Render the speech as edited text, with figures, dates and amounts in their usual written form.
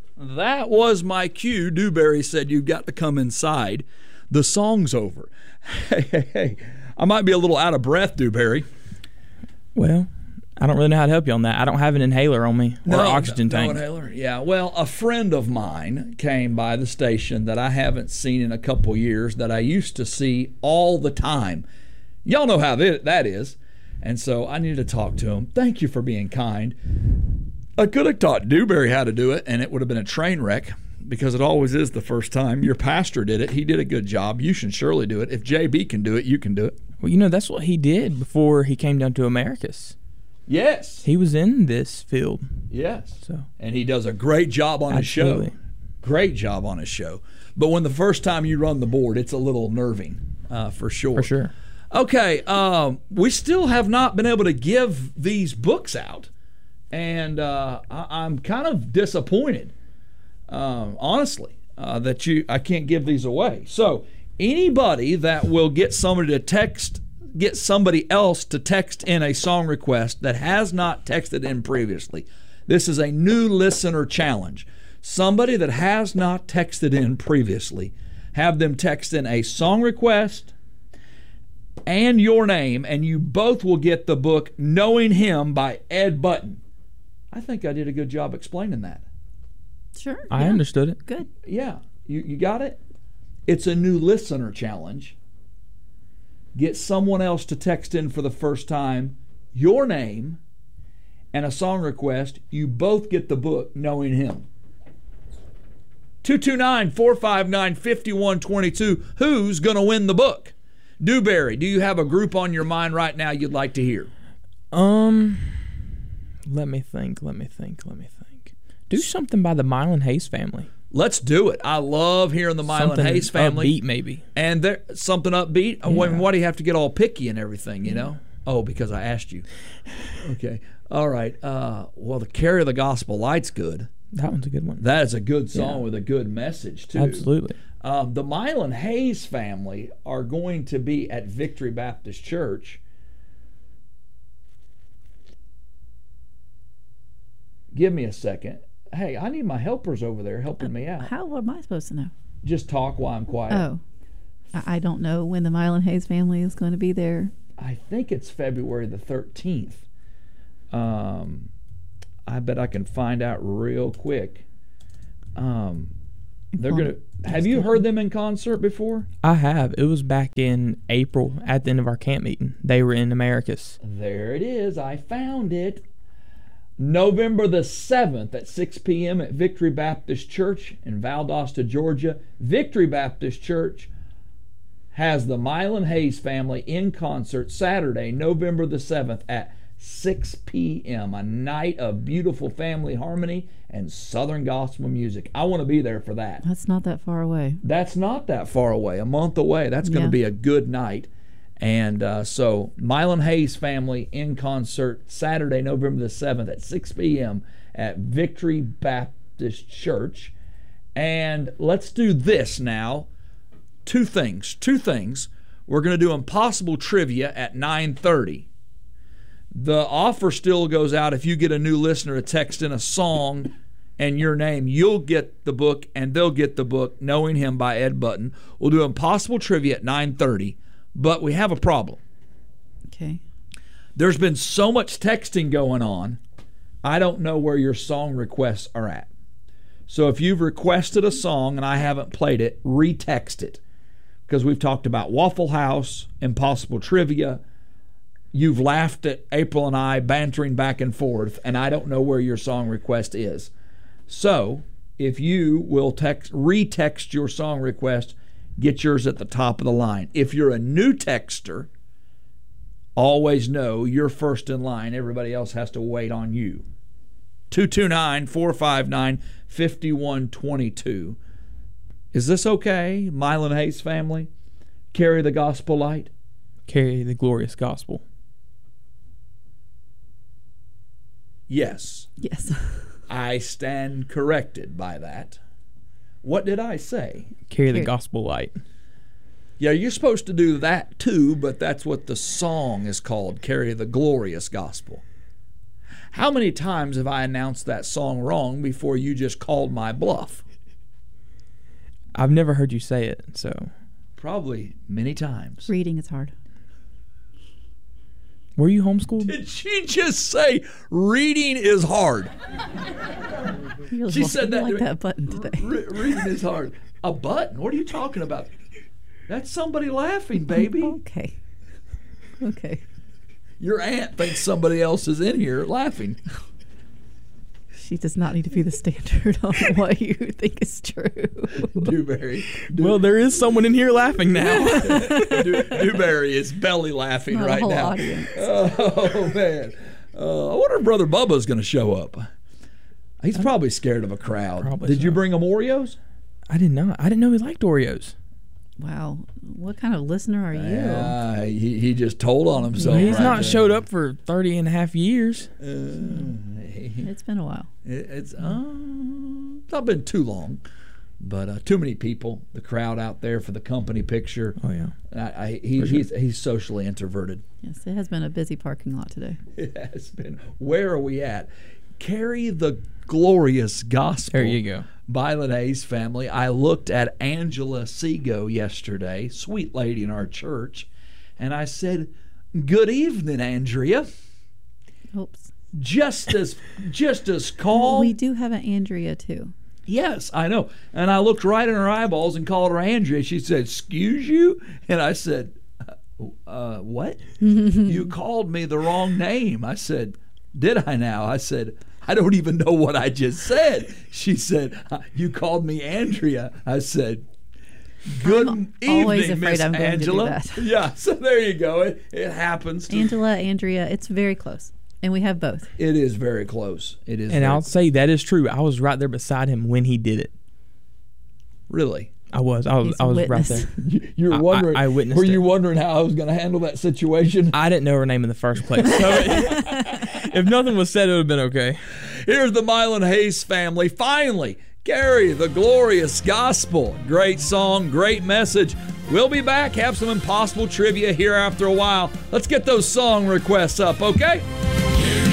That was my cue. Dewberry said you've got to come inside. The song's over. Hey. I might be a little out of breath, Dewberry. Well, I don't really know how to help you on that. I don't have an inhaler on me or oxygen tank. No inhaler. Yeah, well, a friend of mine came by the station that I haven't seen in a couple years that I used to see all the time. Y'all know how that is. And so I needed to talk to him. Thank you for being kind. I could have taught Dewberry how to do it, and it would have been a train wreck because it always is the first time. Your pastor did it. He did a good job. You should surely do it. If JB can do it, you can do it. Well, that's what he did before he came down to Americus. Yes. He was in this field. Yes. So, and he does a great job on his show. Great job on his show. But when the first time you run the board, it's a little nerving, for sure. For sure. Okay, we still have not been able to give these books out, and I'm kind of disappointed, honestly, that I can't give these away. So anybody that will get somebody else to text in a song request that has not texted in previously, this is a new listener challenge. Somebody that has not texted in previously, have them text in a song request and your name, and you both will get the book Knowing Him by Ed Button. I think I did a good job explaining that. Sure. I understood it. Good. Yeah. You got it? It's a new listener challenge. Get someone else to text in for the first time your name and a song request. You both get the book Knowing Him. 229-459-5122. Who's going to win the book? Dewberry, do you have a group on your mind right now you'd like to hear? Let me think. Do something by the Mylan Hayes family. Let's do it. I love hearing the Mylan Hayes family. Upbeat, maybe. And something upbeat? Yeah. Why do you have to get all picky and everything, you know? Oh, because I asked you. Okay. All right. Well, the Carry the Gospel Light's good. That one's a good one. That is a good song with a good message, too. Absolutely. The Mylan Hayes family are going to be at Victory Baptist Church. Give me a second. Hey, I need my helpers over there helping me out. How am I supposed to know? Just talk while I'm quiet. Oh, I don't know when the Mylan Hayes family is going to be there. I think it's February the 13th. I bet I can find out real quick. They're gonna. Have you heard them in concert before? I have. It was back in April at the end of our camp meeting. They were in Americus. There it is. I found it. November the 7th at 6 p.m. at Victory Baptist Church in Valdosta, Georgia. Victory Baptist Church has the Mylan Hayes family in concert Saturday, November the 7th at 6 p.m. A night of beautiful family harmony and Southern gospel music. I want to be there for that. That's not that far away. That's not that far away. A month away. That's going to be a good night. And so Mylan Hayes family in concert Saturday, November the 7th at 6 p.m. at Victory Baptist Church. And let's do this now. Two things. We're going to do Impossible Trivia at 9:30. The offer still goes out if you get a new listener to text in a song and your name. You'll get the book and they'll get the book Knowing Him by Ed Button. We'll do Impossible Trivia at 9:30. But we have a problem. Okay. There's been so much texting going on, I don't know where your song requests are at. So if you've requested a song and I haven't played it, retext it. Because we've talked about Waffle House, Impossible Trivia. You've laughed at April and I bantering back and forth, and I don't know where your song request is. So if you will retext your song request, get yours at the top of the line. If you're a new texter, always know you're first in line. Everybody else has to wait on you. 229-459-5122. Is this okay, Mylan Hayes family? Carry the gospel light? Carry the glorious gospel. Yes. Yes. I stand corrected by that. What did I say? Carry the gospel light. Yeah, you're supposed to do that too, but that's what the song is called, Carry the Glorious Gospel. How many times have I announced that song wrong before you just called my bluff? I've never heard you say it, so. Probably many times. Reading is hard. Were you homeschooled? Did she just say reading is hard? She said that. Like that button today. Reading is hard. A button? What are you talking about? That's somebody laughing, baby. Okay. Your aunt thinks somebody else is in here laughing. She does not need to be the standard on what you think is true. Dewberry. Well, there is someone in here laughing now. Dewberry is belly laughing Not right a whole now. Audience. Oh, man. I wonder if Brother Bubba's going to show up. He's probably scared of a crowd. Probably Did you so. bring him Oreos? I did not. I didn't know he liked Oreos. Wow. What kind of listener are you? He just told on himself. He's right not there. showed up for 30 and a half years. It's been a while. It's not been too long, but too many people. The crowd out there for the company picture. Oh, yeah. He's socially introverted. Yes, it has been a busy parking lot today. It has been. Where are we at? Carry the glorious gospel. There you go. Byron Hayes family. I looked at Angela Sego yesterday, sweet lady in our church, and I said, "Good evening, Andrea." Oops. Just as calm. We do have an Andrea too. Yes, I know. And I looked right in her eyeballs and called her Andrea. She said, "Excuse you?" And I said, "What?" You called me the wrong name. I said, "Did I now?" I said, "I don't even know what I just said." She said, "You called me Andrea." I said, "Good I'm evening, always afraid Miss I'm going Angela." to do that. Yeah, so there you go. It happens. Angela, Andrea, it's very close. And we have both. It is very close. It is. And I'll say that is true. I was right there beside him when he did it. Really? I was He's a right witness. there. You were wondering. I witnessed Were you it. wondering how I was going to handle that situation? I didn't know her name in the first place. So if nothing was said, it would have been okay. Here's the Mylan Hayes family. Finally, carry the glorious gospel. Great song, great message. We'll be back, have some impossible trivia here after a while. Let's get those song requests up, okay?